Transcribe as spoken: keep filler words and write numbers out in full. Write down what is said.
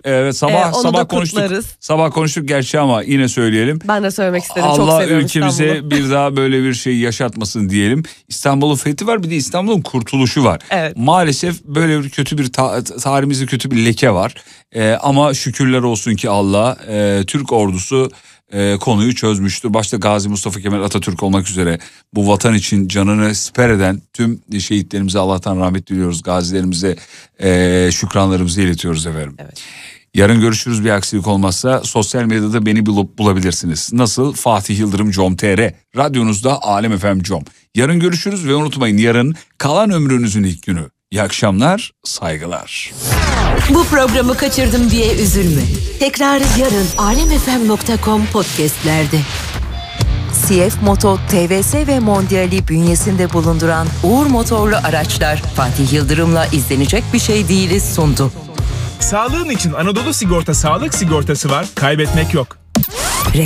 Evet, sabah Ee, onu sabah da konuştuk. kutlarız. Sabah konuştuk gerçi ama yine söyleyelim. Ben de söylemek istedim. Çok Allah seviyorum ülkemize İstanbul'u. bir daha böyle bir şey yaşatmasın diyelim. İstanbul'un fethi var, bir de İstanbul'un kurtuluşu var. Evet. Maalesef böyle bir kötü bir ta- tarihimizde kötü bir leke var. Ee, ama şükürler olsun ki Allah, e, Türk ordusu e, konuyu çözmüştür. Başta Gazi Mustafa Kemal Atatürk olmak üzere bu vatan için canını siper eden tüm şehitlerimize Allah'tan rahmet diliyoruz. Gazilerimize e, şükranlarımızı iletiyoruz efendim. Evet. Yarın görüşürüz, bir aksilik olmazsa. Sosyal medyada beni bulup bulabilirsiniz. Nasıl? Fatih Yıldırım com nokta tr. Radyonuzda Alem F M com. Yarın görüşürüz ve unutmayın, yarın kalan ömrünüzün ilk günü. İyi akşamlar, saygılar. Bu programı kaçırdım diye üzülme. Tekrarı yarın alemfm nokta com podcastlerde. C F Moto, T V S ve Mondial'i bünyesinde bulunduran Uğur Motorlu Araçlar, Fatih Yıldırım'la izlenecek bir şey değiliz sundu. Sağlığın için Anadolu Sigorta sağlık sigortası var, kaybetmek yok.